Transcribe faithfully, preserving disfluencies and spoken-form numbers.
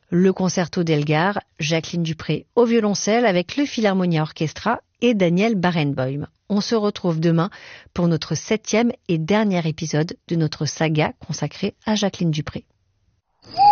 Le concerto d'Elgar, Jacqueline Dupré au violoncelle avec le Philharmonia Orchestra et Daniel Barenboim. On se retrouve demain pour notre septième et dernier épisode de notre saga consacrée à Jacqueline Dupré.